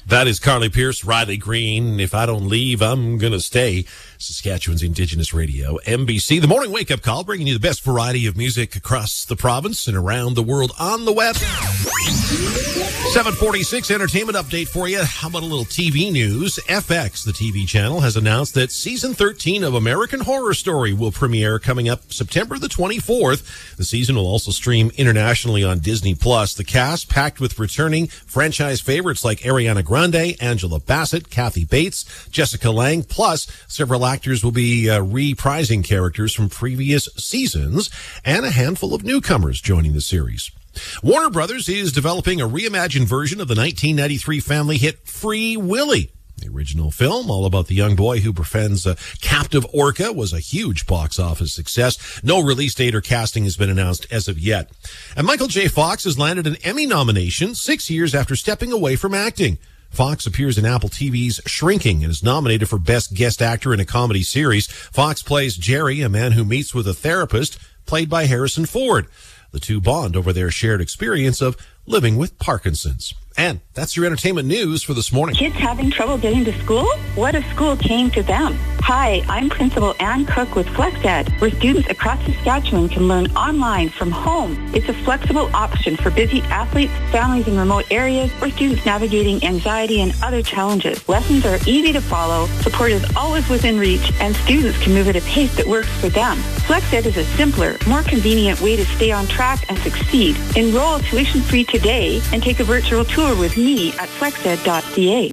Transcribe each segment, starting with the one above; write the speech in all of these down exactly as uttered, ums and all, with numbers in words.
That is Carly Pierce, Riley Green. If I don't leave, I'm going to stay. Saskatchewan's Indigenous Radio, M B C. The morning wake-up call, bringing you the best variety of music across the province and around the world on the web. seven forty-six entertainment update for you. How about a little T V news? F X, the T V channel, has announced that season thirteen of American Horror Story will premiere coming up September the twenty-fourth. The season will also stream internationally on Disney Plus. The cast, packed with returning franchise favorites like Ariana Grande, Angela Bassett, Kathy Bates, Jessica Lange, plus several actors will be uh, reprising characters from previous seasons, and a handful of newcomers joining the series. Warner Brothers is developing a reimagined version of the nineteen ninety-three family hit Free Willy. The original film, all about the young boy who befriends a captive orca, was a huge box office success. No release date or casting has been announced as of yet. And Michael J. Fox has landed an Emmy nomination six years after stepping away from acting. Fox appears in Apple T V's Shrinking and is nominated for Best Guest Actor in a Comedy Series. Fox plays Jerry, a man who meets with a therapist, played by Harrison Ford. The two bond over their shared experience of living with Parkinson's. And that's your entertainment news for this morning. Kids having trouble getting to school? What if school came to them? Hi, I'm Principal Ann Cook with FlexEd, where students across Saskatchewan can learn online from home. It's a flexible option for busy athletes, families in remote areas, or students navigating anxiety and other challenges. Lessons are easy to follow, support is always within reach, and students can move at a pace that works for them. FlexEd is a simpler, more convenient way to stay on track and succeed. Enroll tuition-free today and take a virtual tour with me at flexed dot c a.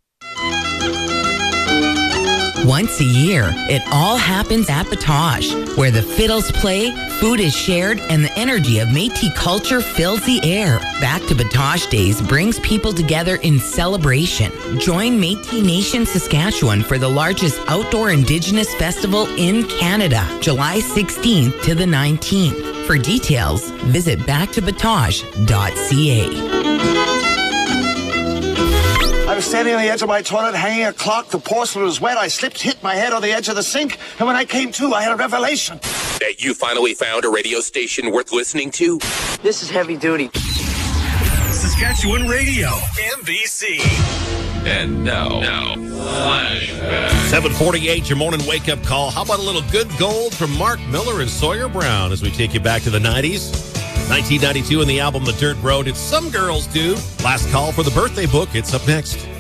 Once a year, it all happens at Batoche, where the fiddles play, food is shared, and the energy of Métis culture fills the air. Back to Batoche Days brings people together in celebration. Join Métis Nation Saskatchewan for the largest outdoor Indigenous festival in Canada, July sixteenth to the nineteenth. For details, visit back to batoche dot c a. I was standing on the edge of my toilet, hanging a clock. The porcelain was wet. I slipped, hit my head on the edge of the sink, and when I came to, I had a revelation. That you finally found a radio station worth listening to? This is heavy duty. Saskatchewan Radio, M B C. And now, now, flashback. seven forty-eight, your morning wake-up call. How about a little good gold from Mark Miller and Sawyer Brown as we take you back to the nineties? nineteen ninety-two and the album The Dirt Road. It's Some Girls Do. Last call for the birthday book. It's up next.